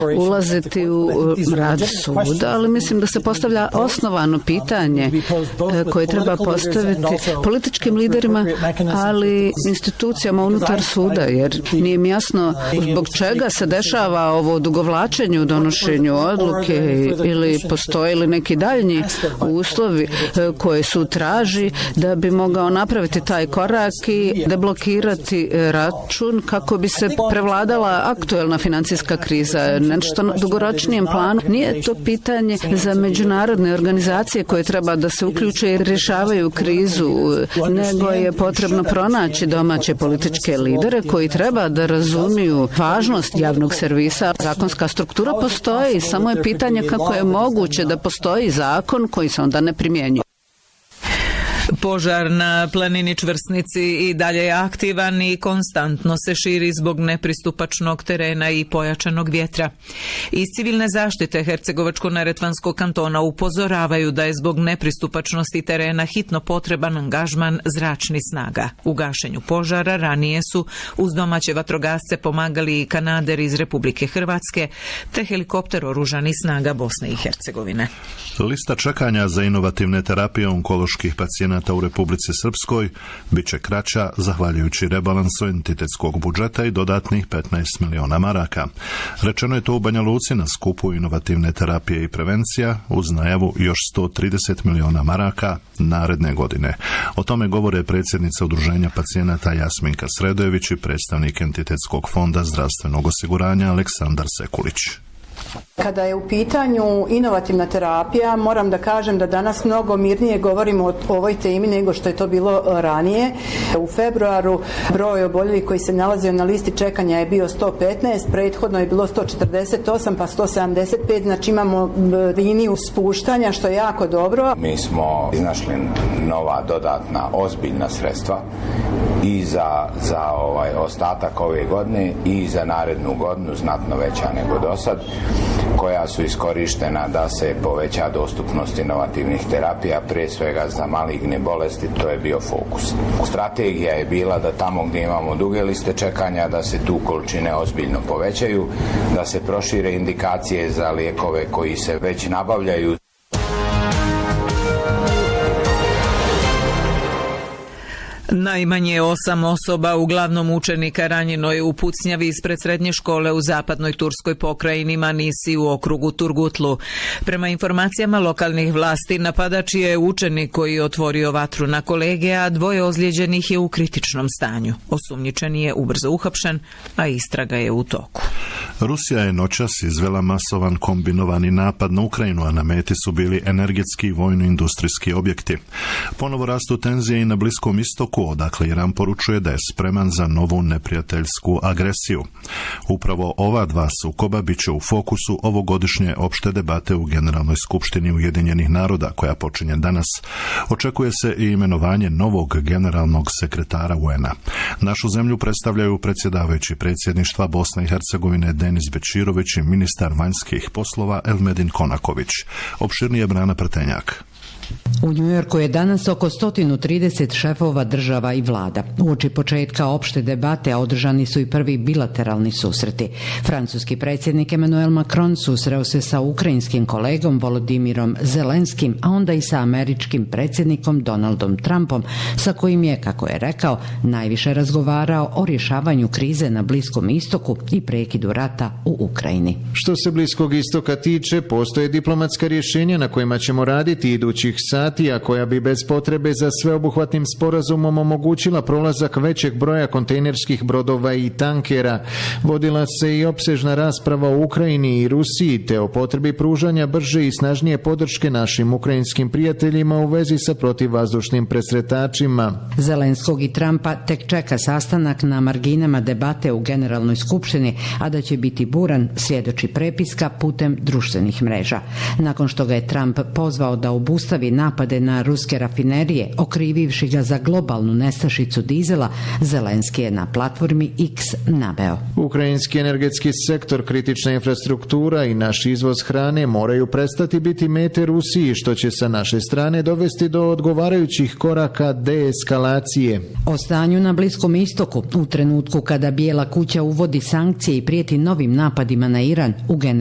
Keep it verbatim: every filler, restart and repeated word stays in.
ulaziti u rad suda, ali mislim da se postavlja osnovano pitanje koje treba postaviti političkim liderima, ali institucijama unutar suda, jer nije mi jasno zbog čega se dešava ovo odugovlačenje u donošenju odluke ili postoji li neki daljnji uslovi koje su traži da bi mogao napraviti taj korak i deblokirati račun kako bi se prevladala aktuelna financijska kriza. Nešto na dugoročnijem planu nije to pitanje za međunarodne organizacije koje treba da se uključe i rješavaju krizu, nego je potrebno pronaći domaće političke lidere koji treba da razumiju važnost javnog servisa. Zakonska struktura postoji, samo je pitanje kako je moguće da postoji zakon koji se onda ne primjenjuje. Požar na planini Čvrsnici i dalje je aktivan i konstantno se širi zbog nepristupačnog terena i pojačanog vjetra. Iz civilne zaštite Hercegovačko-neretvanskog kantona upozoravaju da je zbog nepristupačnosti terena hitno potreban angažman zračnih snaga. U gašenju požara ranije su uz domaće vatrogasce pomagali i kanaderi iz Republike Hrvatske te helikopter oružanih snaga Bosne i Hercegovine. Lista čekanja za inovativne terapije onkoloških pacijenata u Republici Srpskoj bit će kraća zahvaljujući rebalansu entitetskog budžeta i dodatnih petnaest miliona maraka. Rečeno je to u Banja Luci na skupu inovativne terapije i prevencija uz najavu još sto trideset miliona maraka naredne godine. O tome govore predsjednica Udruženja pacijenata Jasminka Sredojević i predstavnik entitetskog fonda zdravstvenog osiguranja Aleksandar Sekulić. Kada je u pitanju inovativna terapija, moram da kažem da danas mnogo mirnije govorimo o ovoj temi nego što je to bilo ranije. U februaru broj oboljelih koji se nalazio na listi čekanja je bio sto petnaest, prethodno je bilo sto četrdeset osam pa sto sedamdeset pet, znači imamo liniju spuštanja što je jako dobro. Mi smo iznašli nova dodatna ozbiljna sredstva i za, za ovaj ostatak ove godine i za narednu godinu znatno veća nego do sad, koja su iskorištena da se poveća dostupnost inovativnih terapija, prije svega za maligne bolesti, to je bio fokus. Strategija je bila da tamo gdje imamo duge liste čekanja, da se tu količine ozbiljno povećaju, da se prošire indikacije za lijekove koji se već nabavljaju. Najmanje osam osoba, uglavnom učenika, ranjeno je u pucnjavi ispred srednje škole u zapadnoj turskoj pokrajini Manisi u okrugu Turgutlu. Prema informacijama lokalnih vlasti, napadač je učenik koji je otvorio vatru na kolege, a dvoje ozlijeđenih je u kritičnom stanju. Osumnjičeni je ubrzo uhapšen, a istraga je u toku. Rusija je noćas izvela masovan kombinovani napad na Ukrajinu, a na meti su bili energetski i vojno-industrijski objekti. Ponovo rastu tenzije i na Bliskom istoku, odakle Iran poručuje da je spreman za novu neprijateljsku agresiju. Upravo ova dva sukoba bit će u fokusu ovogodišnje opšte debate u Generalnoj skupštini Ujedinjenih naroda, koja počinje danas. Očekuje se i imenovanje novog generalnog sekretara U N-a. Našu zemlju predstavljaju predsjedavajući predsjedništva Bosne i Hercegovine Denis Bečirović i ministar vanjskih poslova Elmedin Konaković. Opširnije Brana Prtenjak. U Njujorku je danas oko sto trideset šefova država i vlada. Uoči početka opšte debate održani su i prvi bilateralni susreti. Francuski predsjednik Emmanuel Macron susreo se sa ukrajinskim kolegom Volodimirom Zelenskim, a onda i sa američkim predsjednikom Donaldom Trumpom, sa kojim je, kako je rekao, najviše razgovarao o rješavanju krize na Bliskom istoku i prekidu rata u Ukrajini. Što se Bliskog istoka tiče, postoje diplomatska rješenja na kojima ćemo raditi idućih sati, a koja bi bez potrebe za sveobuhvatnim sporazumom omogućila prolazak većeg broja kontejnerskih brodova i tankera. Vodila se i opsežna rasprava o Ukrajini i Rusiji, te o potrebi pružanja brže i snažnije podrške našim ukrajinskim prijateljima u vezi sa protivvazdušnim presretačima. Zelenskog i Trumpa tek čeka sastanak na marginama debate u Generalnoj skupštini, a da će biti buran svjedoči prepiska putem društvenih mreža. Nakon što ga je Trump pozvao da obustavi nastavi napade na ruske rafinerije, okrivivši ga za globalnu nestašicu dizela, Zelenski je na platformi X naveo. Ukrajinski energetski sektor, kritična infrastruktura i naš izvoz hrane moraju prestati biti mete Rusiji, što će sa naše strane dovesti do odgovarajućih koraka deeskalacije. O stanju na Bliskom istoku, u trenutku kada Bijela kuća uvodi sankcije i prijeti novim napadima na Iran, u